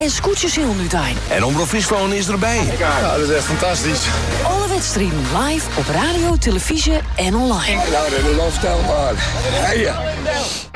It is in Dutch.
en Scootjesheel Nutain. En Omroep Friesland is erbij. Ja, dat is echt fantastisch. Alle wedstrijden live op radio, televisie en online. Nou, dat is onvoorstelbaar. Hey,